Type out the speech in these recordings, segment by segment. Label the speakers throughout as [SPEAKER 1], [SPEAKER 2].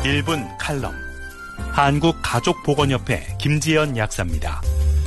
[SPEAKER 1] 1분 칼럼. 한국가족보건협회 김지연 약사입니다.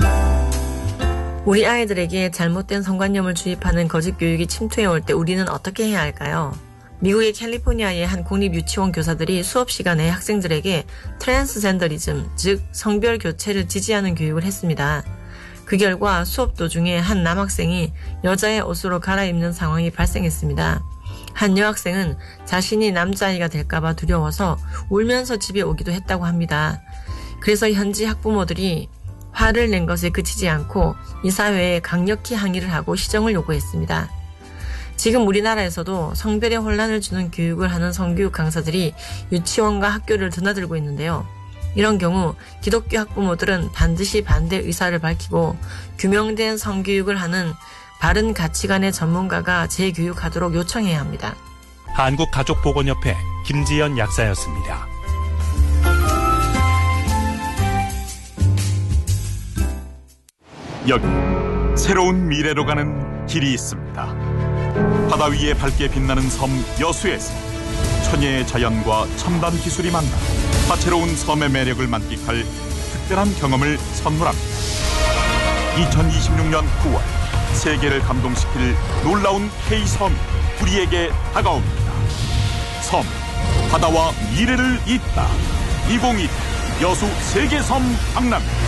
[SPEAKER 2] 우리 아이들에게 잘못된 성관념을 주입하는 거짓 교육이 침투해올 때 우리는 어떻게 해야 할까요? 미국의 캘리포니아의 한 공립유치원 교사들이 수업 시간에 학생들에게 트랜스젠더리즘, 즉 성별 교체를 지지하는 교육을 했습니다. 그 결과 수업 도중에 한 남학생이 여자의 옷으로 갈아입는 상황이 발생했습니다. 한 여학생은 자신이 남자아이가 될까봐 두려워서 울면서 집에 오기도 했다고 합니다. 그래서 현지 학부모들이 화를 낸 것에 그치지 않고 이사회에 강력히 항의를 하고 시정을 요구했습니다. 지금 우리나라에서도 성별의 혼란을 주는 교육을 하는 성교육 강사들이 유치원과 학교를 드나들고 있는데요. 이런 경우 기독교 학부모들은 반드시 반대 의사를 밝히고 규명된 성교육을 하는 바른 가치관의 전문가가 재교육하도록 요청해야 합니다.
[SPEAKER 1] 한국가족보건협회 김지연 약사였습니다.
[SPEAKER 3] 여기 새로운 미래로 가는 길이 있습니다. 바다 위에 밝게 빛나는 섬 여수에서 천혜의 자연과 첨단 기술이 만나 다채로운 섬의 매력을 만끽할 특별한 경험을 선물합니다. 2026년 9월 세계를 감동시킬 놀라운 K섬이 우리에게 다가옵니다. 섬, 바다와 미래를 잇다. 2022 여수 세계섬 박람.